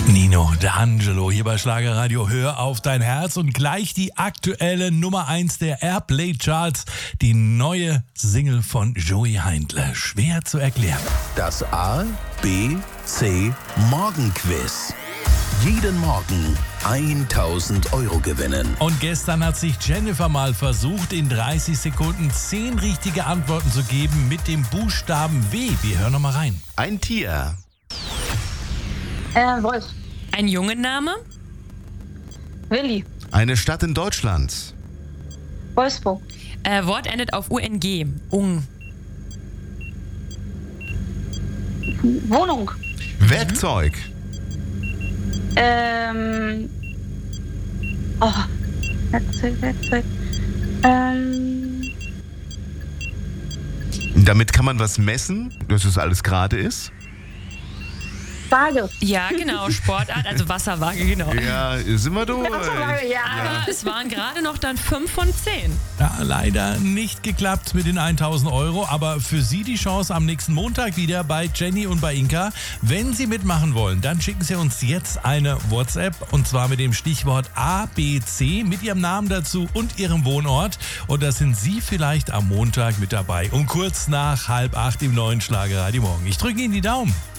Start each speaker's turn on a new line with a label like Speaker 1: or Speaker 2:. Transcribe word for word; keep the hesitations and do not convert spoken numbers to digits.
Speaker 1: Nino D'Angelo hier bei Schlagerradio. Hör auf dein Herz und gleich die aktuelle Nummer eins der Airplay Charts. Die neue Single von Joey Heindle. Schwer zu erklären.
Speaker 2: Das A, B, C Morgenquiz. Jeden Morgen tausend Euro gewinnen.
Speaker 1: Und gestern hat sich Jennifer mal versucht, in dreißig Sekunden zehn richtige Antworten zu geben mit dem Buchstaben W. Wir hören noch mal rein.
Speaker 3: Ein Tier.
Speaker 4: Äh, Wolf.
Speaker 5: Ein Jungenname?
Speaker 4: Willi.
Speaker 3: Eine Stadt in Deutschland.
Speaker 4: Wolfsburg.
Speaker 5: Äh, Wort endet auf U N G. Ung.
Speaker 4: Wohnung.
Speaker 3: Werkzeug.
Speaker 4: Ähm. Oh. Werkzeug, Werkzeug. Ähm.
Speaker 3: Damit kann man was messen, dass es alles gerade ist.
Speaker 4: Waage.
Speaker 5: Ja, genau. Sportart, also Wasserwaage, genau.
Speaker 3: Ja, sind wir durch.
Speaker 4: Wasserwaage, ja.
Speaker 5: Aber es waren gerade noch dann fünf von zehn.
Speaker 1: Ja, leider nicht geklappt mit den tausend Euro, aber für Sie die Chance am nächsten Montag wieder bei Jenny und bei Inka. Wenn Sie mitmachen wollen, dann schicken Sie uns jetzt eine WhatsApp und zwar mit dem Stichwort A B C mit Ihrem Namen dazu und Ihrem Wohnort. Und da sind Sie vielleicht am Montag mit dabei, um kurz nach halb acht im neuen Schlagerradio Morgen. Ich drücke Ihnen die Daumen.